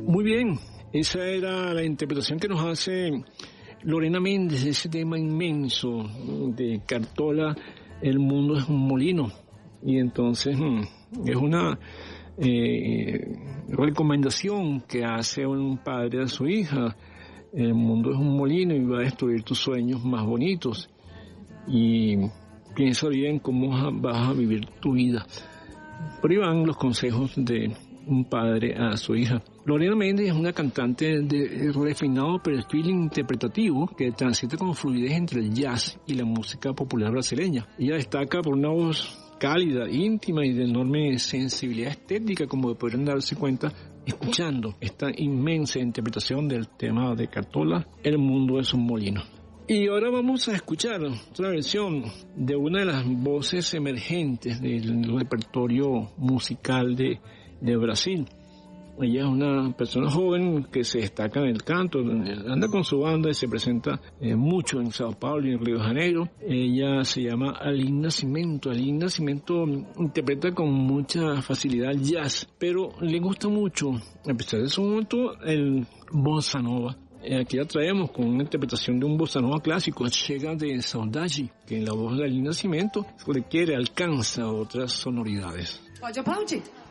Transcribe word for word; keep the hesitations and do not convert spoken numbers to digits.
Muy bien, esa era la interpretación que nos hace Lorena Méndez de ese tema inmenso de Cartola, El mundo es un molino. Y entonces es una eh, recomendación que hace un padre a su hija. El mundo es un molino y va a destruir tus sueños más bonitos. Y piensa bien cómo vas a vivir tu vida. Por ahí van los consejos de un padre a su hija. Lorena Méndez es una cantante de refinado perfil interpretativo que transita con fluidez entre el jazz y la música popular brasileña. Ella destaca por una voz cálida, íntima y de enorme sensibilidad estética, como podrán darse cuenta escuchando esta inmensa interpretación del tema de Cartola, El mundo es un molino. Y ahora vamos a escuchar otra versión de una de las voces emergentes del repertorio musical de, de Brasil. Ella es una persona joven que se destaca en el canto, anda con su banda y se presenta eh, mucho en Sao Paulo y en Río de Janeiro. Ella se llama Aline Nascimento. Aline Nascimento interpreta con mucha facilidad el jazz, pero le gusta mucho, a pesar de su momento, el bossa nova. Aquí la traemos con una interpretación de un bossa nova clásico, Chega de Saudade, que en la voz de Aline Nascimento requiere, alcanza otras sonoridades. Pode aplaudir.